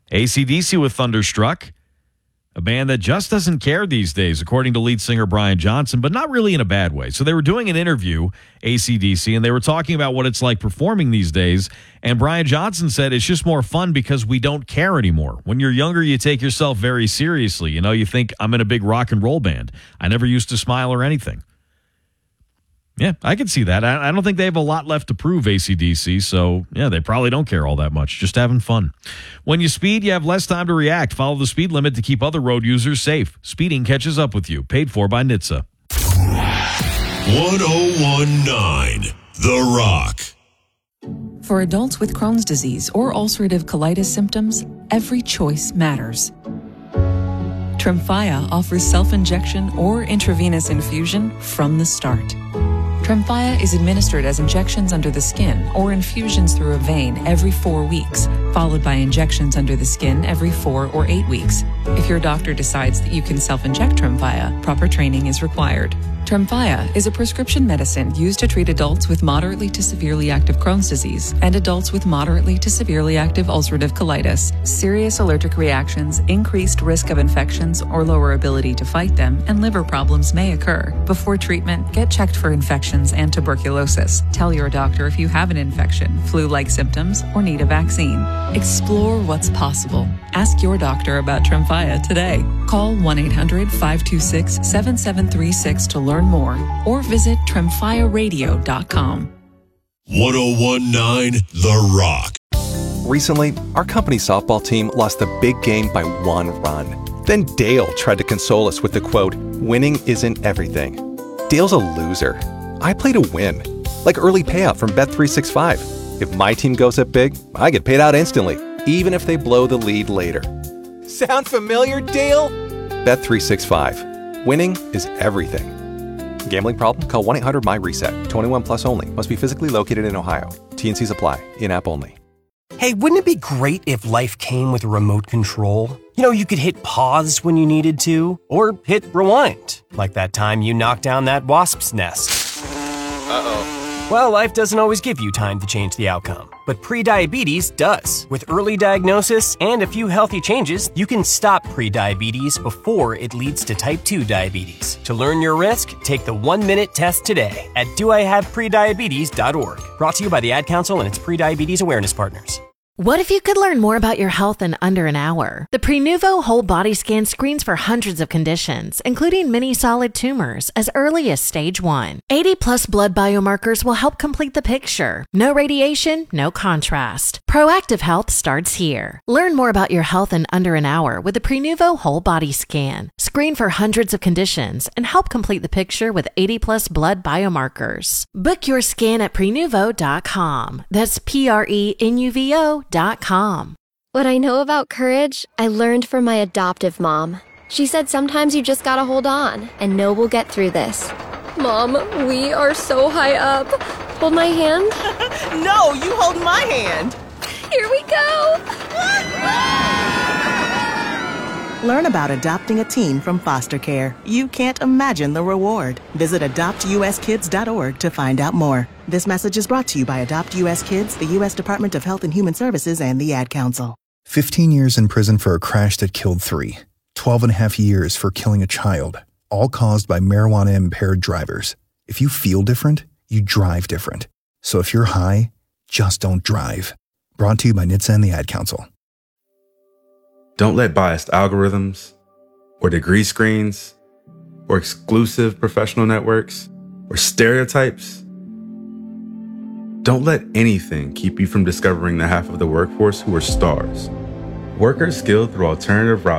AC/DC with Thunderstruck, a band that just doesn't care these days, according to lead singer Brian Johnson, but not really in a bad way. So they were doing an interview, AC/DC, and they were talking about what it's like performing these days. And Brian Johnson said it's just more fun because we don't care anymore. When you're younger, you take yourself very seriously. You know, you think, I'm in a big rock and roll band. I never used to smile or anything. Yeah, I can see that. I don't think they have a lot left to prove, AC/DC, so yeah, they probably don't care all that much, just having fun. When you speed, you have less time to react. Follow the speed limit to keep other road users safe. Speeding catches up with you. Paid for by NHTSA. 1019 The Rock. For adults with Crohn's disease or ulcerative colitis symptoms, every choice matters. Tremfya offers self-injection or intravenous infusion from the start. Tremfya is administered as injections under the skin or infusions through a vein every 4 weeks, followed by injections under the skin every 4 or 8 weeks. If your doctor decides that you can self-inject Tremfya, proper training is required. Tremfya is a prescription medicine used to treat adults with moderately to severely active Crohn's disease and adults with moderately to severely active ulcerative colitis. Serious allergic reactions, increased risk of infections or lower ability to fight them, and liver problems may occur. Before treatment, get checked for infections and tuberculosis. Tell your doctor if you have an infection, flu-like symptoms, or need a vaccine. Explore what's possible. Ask your doctor about Tremfya today. Call 1-800-526-7736 to learn more, or visit tremfyaradio.com. 1019 The Rock. Recently, our company softball team lost the big game by 1 run. Then Dale tried to console us with the quote, "Winning isn't everything." Dale's a loser. I play to win, like early payout from Bet365. If my team goes up big, I get paid out instantly, even if they blow the lead later. Sound familiar, Dale? Bet365. Winning is everything. Gambling problem? Call 1-800-MY-RESET. 21 plus only. Must be physically located in Ohio. T&Cs apply. In-app only. Hey, wouldn't it be great if life came with a remote control? You know, you could hit pause when you needed to, or hit rewind, like that time you knocked down that wasp's nest. Uh-oh. Well, life doesn't always give you time to change the outcome, but prediabetes does. With early diagnosis and a few healthy changes, you can stop prediabetes before it leads to type 2 diabetes. To learn your risk, take the 1-minute test today at doihaveprediabetes.org. Brought to you by the Ad Council and its prediabetes awareness partners. What if you could learn more about your health in under an hour? The Prenuvo Whole Body Scan screens for hundreds of conditions, including many solid tumors, as early as stage 1. 80-plus blood biomarkers will help complete the picture. No radiation, no contrast. Proactive health starts here. Learn more about your health in under an hour with the Prenuvo Whole Body Scan. Screen for hundreds of conditions and help complete the picture with 80-plus blood biomarkers. Book your scan at Prenuvo.com. That's Prenuvo.com. What I know about courage, I learned from my adoptive mom. She said sometimes you just gotta hold on and know we'll get through this. Mom, we are so high up. Hold my hand. No, you hold my hand. Here we go. Learn about adopting a teen from foster care. You can't imagine the reward. Visit adoptuskids.org to find out more. This message is brought to you by Adopt U.S. Kids, the U.S. Department of Health and Human Services, and the Ad Council. 15 years in prison for a crash that killed 3. 12 and a half years for killing a child, all caused by marijuana-impaired drivers. If you feel different, you drive different. So if you're high, just don't drive. Brought to you by NHTSA and the Ad Council. Don't let biased algorithms, or degree screens, or exclusive professional networks, or stereotypes. Don't let anything keep you from discovering the half of the workforce who are stars. Workers skilled through alternative routes